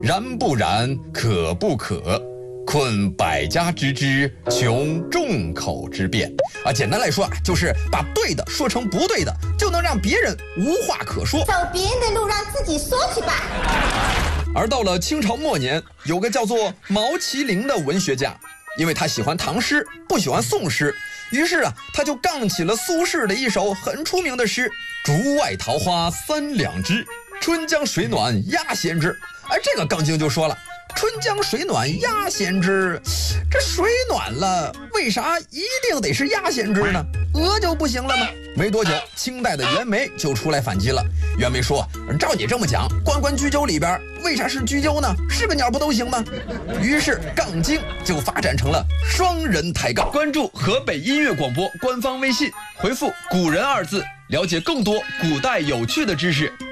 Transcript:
然不然，可不可？困百家之知，穷众口之辩。简单来说就是把对的说成不对的，就能让别人无话可说。 走别人的路，让自己说去吧。 而到了清朝末年，有个叫做毛麒麟的文学家，因为他喜欢唐诗，不喜欢宋诗，于是他就杠起了苏轼的一首很出名的诗：竹外桃花三两枝，春江水暖鸭先知。这个杠精就说了，春江水暖鸭先知，这水暖了，为啥一定得是鸭先知呢？鹅就不行了吗？没多久，清代的袁枚就出来反击了。袁枚说，照你这么讲，关关雎鸠里边为啥是雎鸠呢？是个鸟不都行吗？于是杠精就发展成了双人抬杠。 关注河北音乐广播官方微信，回复古人2字，了解更多古代有趣的知识。